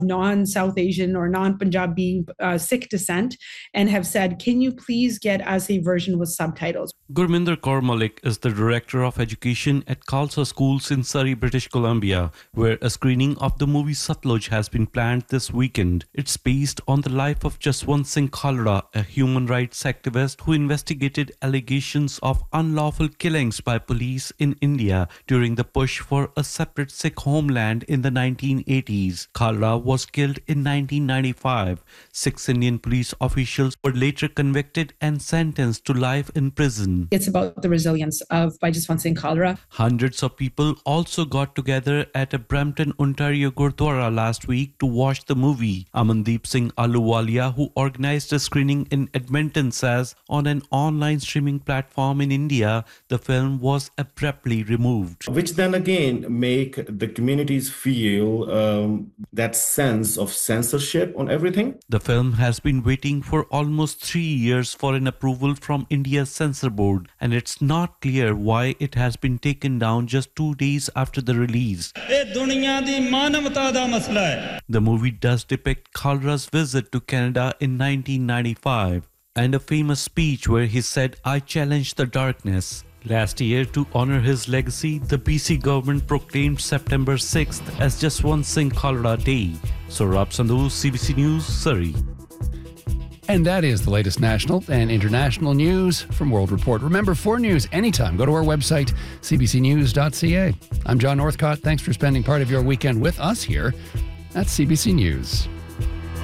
non-South Asian or non-Punjabi Sikh descent and have said, can you please get us a version with subtitles? Gurminder Kaur Malik is the Director of Education at Khalsa Schools in Surrey, British Columbia, where a screening of the movie Satluj has been planned this weekend. It's based on the life of Jaswant Singh Khalra, a human rights activist who investigated allegations of unlawful killings by police in India during the push for a separate Sikh homeland in the 1980s. Khalra was killed in 1995. 6 Indian police officials were later convicted and sentenced to life in prison. It's about the resilience of Jaswant Singh Khalra. Hundreds of people also got together at a Brampton, Ontario Gurdwara last week to watch the movie. Amandeep Singh Aluwalia, who organized a screening in Edmonton, says on an online streaming platform in India, the film was abruptly removed. Which then again make the communities feel that sense of censorship on everything. The film has been waiting for almost 3 years for an approval from India's censor board, and it's not clear why it has been taken down just 2 days after the release. The movie does depict Khalra's visit to Canada in 1995 and a famous speech where he said, "I challenge the darkness." Last year, to honor his legacy, the BC government proclaimed September 6th as Jaswant Singh Khalra Day. Saurabh Sandhu, CBC News, Surrey. And that is the latest national and international news from World Report. Remember, for news anytime, go to our website, cbcnews.ca. I'm John Northcott. Thanks for spending part of your weekend with us here at CBC News.